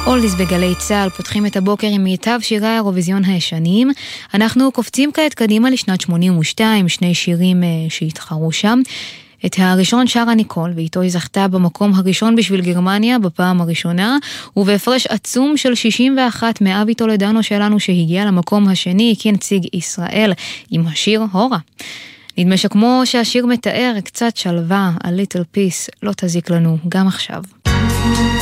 אולדיס בגלי צהל, פותחים את הבוקר עם מיטב שירי האירוויזיון הישנים. אנחנו קופצים כעת קדימה לשנת 82, שני שירים שהתחרו שם. את הראשון שרה ניקול, ואיתו היא זכתה במקום הראשון בשביל גרמניה בפעם הראשונה, ובהפרש עצום של 61 מאבי טולדנו שלנו שהגיע למקום השני כנציג ישראל עם השיר הורה. נדמה שכמו שהשיר מתאר, קצת שלווה, a little peace, לא תזיק לנו גם עכשיו.